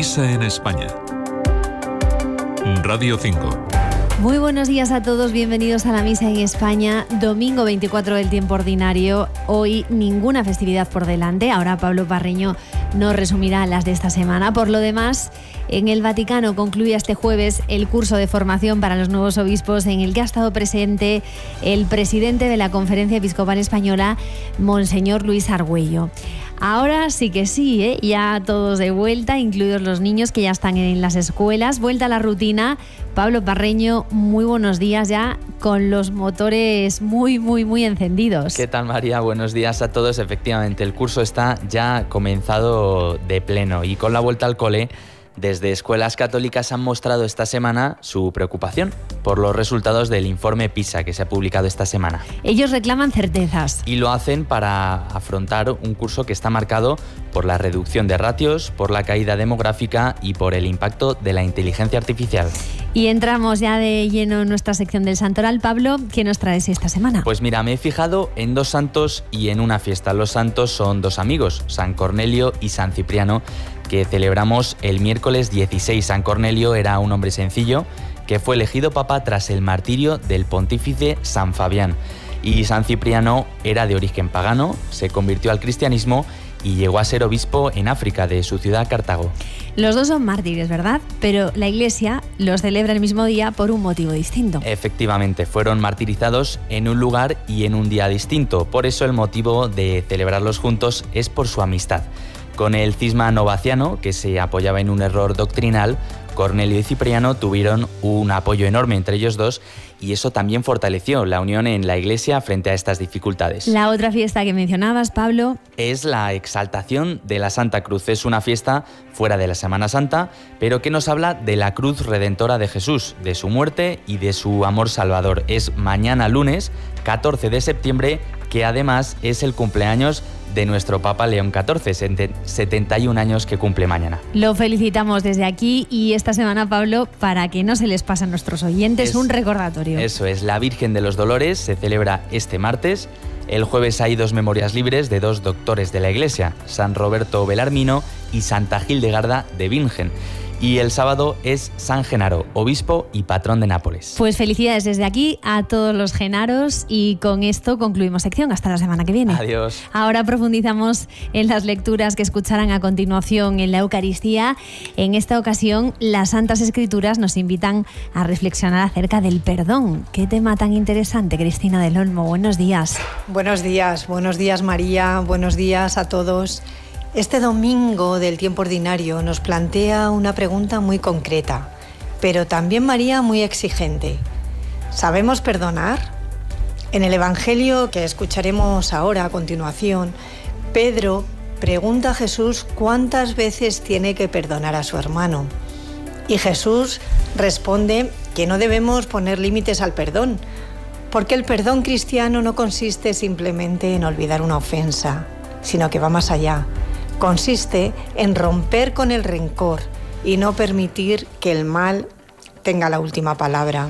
Misa en España. Radio 5. Muy buenos días a todos, bienvenidos a la Misa en España, domingo 24 del tiempo ordinario. Hoy ninguna festividad por delante, ahora Pablo Parreño nos resumirá las de esta semana. Por lo demás, en el Vaticano concluye este jueves el curso de formación para los nuevos obispos en el que ha estado presente el presidente de la Conferencia Episcopal Española, Monseñor Luis Argüello. Ahora sí que sí, ya todos de vuelta, incluidos los niños que ya están en las escuelas. Vuelta a la rutina. Pablo Parreño, muy buenos días ya, con los motores muy encendidos. ¿Qué tal, María? Buenos días a todos. Efectivamente, el curso está ya comenzado de pleno y con la vuelta al cole, desde escuelas católicas han mostrado esta semana su preocupación por los resultados del informe PISA que se ha publicado esta semana. Ellos reclaman certezas. Y lo hacen para afrontar un curso que está marcado por la reducción de ratios, por la caída demográfica y por el impacto de la inteligencia artificial. Y entramos ya de lleno en nuestra sección del Santoral. Pablo, ¿qué nos traes esta semana? Pues mira, me he fijado en dos santos y en una fiesta. Los santos son dos amigos, San Cornelio y San Cipriano, que celebramos el miércoles 16. San Cornelio era un hombre sencillo que fue elegido papa tras el martirio del pontífice San Fabián. Y San Cipriano era de origen pagano, se convirtió al cristianismo y llegó a ser obispo en África, de su ciudad Cartago. Los dos son mártires, ¿verdad? Pero la Iglesia los celebra el mismo día por un motivo distinto. Efectivamente, fueron martirizados en un lugar y en un día distinto. Por eso el motivo de celebrarlos juntos es por su amistad. Con el cisma novaciano, que se apoyaba en un error doctrinal, Cornelio y Cipriano tuvieron un apoyo enorme entre ellos dos y eso también fortaleció la unión en la Iglesia frente a estas dificultades. La otra fiesta que mencionabas, Pablo, es la exaltación de la Santa Cruz. Es una fiesta fuera de la Semana Santa, pero que nos habla de la cruz redentora de Jesús, de su muerte y de su amor salvador. Es mañana lunes, 14 de septiembre, que además es el cumpleaños de nuestro Papa León XIV, 71 años que cumple mañana. Lo felicitamos desde aquí y esta semana, Pablo, para que no se les pase a nuestros oyentes, un recordatorio. Eso es, la Virgen de los Dolores se celebra este martes. El jueves hay dos memorias libres de dos doctores de la Iglesia, San Roberto Belarmino y Santa Hildegarda de Bingen. Y el sábado es San Genaro, obispo y patrón de Nápoles. Pues felicidades desde aquí a todos los genaros y con esto concluimos sección. Hasta la semana que viene. Adiós. Ahora profundizamos en las lecturas que escucharán a continuación en la Eucaristía. En esta ocasión, las Santas Escrituras nos invitan a reflexionar acerca del perdón. Qué tema tan interesante, Cristina del Olmo. Buenos días. Buenos días María, buenos días a todos. Este domingo del tiempo ordinario nos plantea una pregunta muy concreta, pero también, María, muy exigente. ¿Sabemos perdonar? En el Evangelio que escucharemos ahora a continuación, Pedro pregunta a Jesús cuántas veces tiene que perdonar a su hermano. Y Jesús responde que no debemos poner límites al perdón, porque el perdón cristiano no consiste simplemente en olvidar una ofensa, sino que va más allá. Consiste en romper con el rencor y no permitir que el mal tenga la última palabra.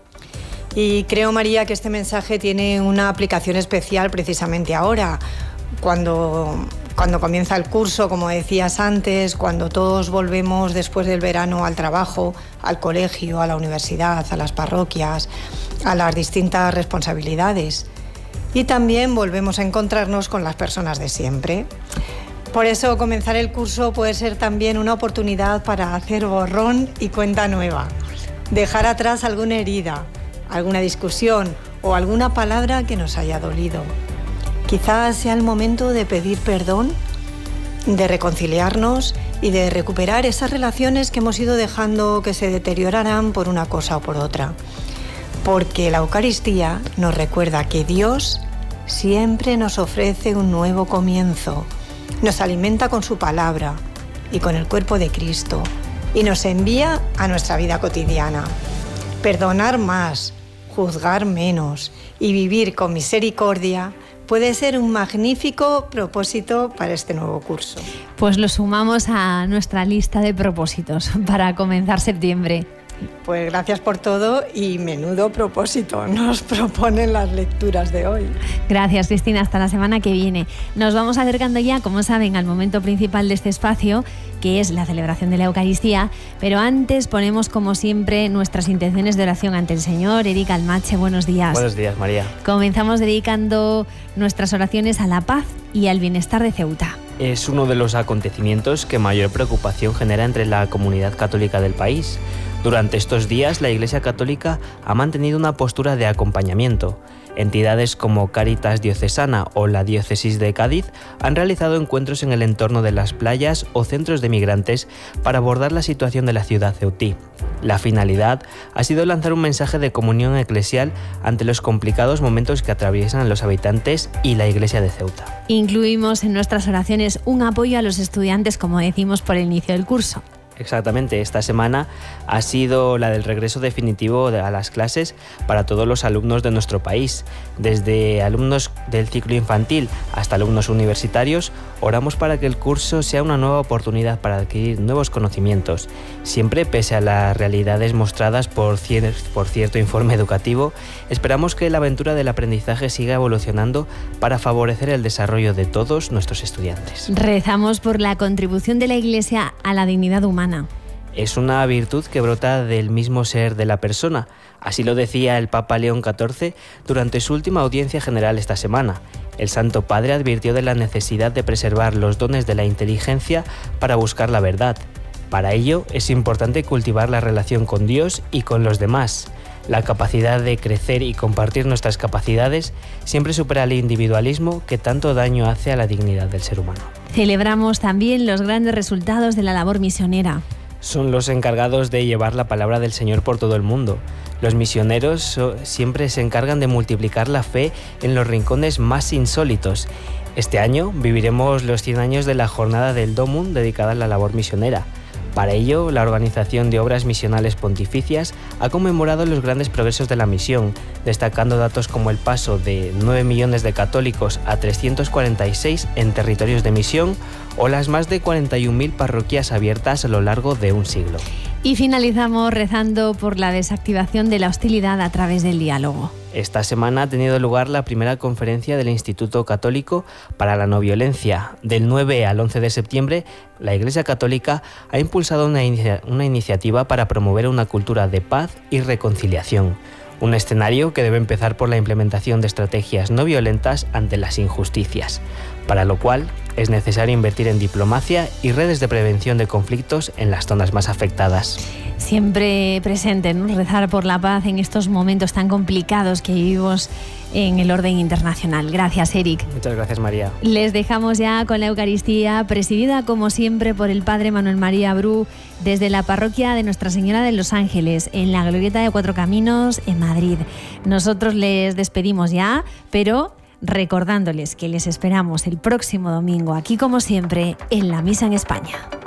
Y creo, María, que este mensaje tiene una aplicación especial precisamente ahora, cuando comienza el curso, como decías antes, cuando todos volvemos después del verano al trabajo, al colegio, a la universidad, a las parroquias, a las distintas responsabilidades. Y también volvemos a encontrarnos con las personas de siempre. Por eso comenzar el curso puede ser también una oportunidad para hacer borrón y cuenta nueva, dejar atrás alguna herida, alguna discusión o alguna palabra que nos haya dolido. Quizás sea el momento de pedir perdón, de reconciliarnos y de recuperar esas relaciones que hemos ido dejando que se deterioraran por una cosa o por otra. Porque la Eucaristía nos recuerda que Dios siempre nos ofrece un nuevo comienzo. Nos alimenta con su palabra y con el cuerpo de Cristo y nos envía a nuestra vida cotidiana. Perdonar más, juzgar menos y vivir con misericordia puede ser un magnífico propósito para este nuevo curso. Pues lo sumamos a nuestra lista de propósitos para comenzar septiembre. Pues gracias por todo y menudo propósito nos proponen las lecturas de hoy. Gracias, Cristina. Hasta la semana que viene. Nos vamos acercando ya, como saben, al momento principal de este espacio, que es la celebración de la Eucaristía, pero antes ponemos, como siempre, nuestras intenciones de oración ante el Señor. Eric Almache, buenos días. Buenos días, María. Comenzamos dedicando nuestras oraciones a la paz y al bienestar de Ceuta. Es uno de los acontecimientos que mayor preocupación genera entre la comunidad católica del país. Durante estos días, la Iglesia Católica ha mantenido una postura de acompañamiento. Entidades como Cáritas Diocesana o la Diócesis de Cádiz han realizado encuentros en el entorno de las playas o centros de migrantes para abordar la situación de la ciudad ceutí. La finalidad ha sido lanzar un mensaje de comunión eclesial ante los complicados momentos que atraviesan los habitantes y la Iglesia de Ceuta. Incluimos en nuestras oraciones un apoyo a los estudiantes, como decimos, por el inicio del curso. Exactamente, esta semana ha sido la del regreso definitivo a las clases para todos los alumnos de nuestro país. Desde alumnos del ciclo infantil hasta alumnos universitarios, oramos para que el curso sea una nueva oportunidad para adquirir nuevos conocimientos. Siempre, pese a las realidades mostradas por cierto informe educativo, esperamos que la aventura del aprendizaje siga evolucionando para favorecer el desarrollo de todos nuestros estudiantes. Rezamos por la contribución de la Iglesia a la dignidad humana. Es una virtud que brota del mismo ser de la persona. Así lo decía el Papa León XIV durante su última audiencia general esta semana. El Santo Padre advirtió de la necesidad de preservar los dones de la inteligencia para buscar la verdad. Para ello es importante cultivar la relación con Dios y con los demás. La capacidad de crecer y compartir nuestras capacidades siempre supera el individualismo que tanto daño hace a la dignidad del ser humano. Celebramos también los grandes resultados de la labor misionera. Son los encargados de llevar la palabra del Señor por todo el mundo. Los misioneros siempre se encargan de multiplicar la fe en los rincones más insólitos. Este año viviremos los 100 años de la jornada del Domum dedicada a la labor misionera. Para ello, la Organización de Obras Misionales Pontificias ha conmemorado los grandes progresos de la misión, destacando datos como el paso de 9 millones de católicos a 346 en territorios de misión o las más de 41.000 parroquias abiertas a lo largo de un siglo. Y finalizamos rezando por la desactivación de la hostilidad a través del diálogo. Esta semana ha tenido lugar la primera conferencia del Instituto Católico para la No Violencia. Del 9 al 11 de septiembre, la Iglesia Católica ha impulsado una iniciativa para promover una cultura de paz y reconciliación. Un escenario que debe empezar por la implementación de estrategias no violentas ante las injusticias, para lo cual es necesario invertir en diplomacia y redes de prevención de conflictos en las zonas más afectadas. Siempre presente, ¿no? Rezar por la paz en estos momentos tan complicados que vivimos en el orden internacional. Gracias, Eric. Muchas gracias, María. Les dejamos ya con la Eucaristía, presidida como siempre por el Padre Manuel María Bru, desde la parroquia de Nuestra Señora de los Ángeles, en la Glorieta de Cuatro Caminos, en Madrid. Nosotros les despedimos ya, pero recordándoles que les esperamos el próximo domingo, aquí como siempre, en la Misa en España.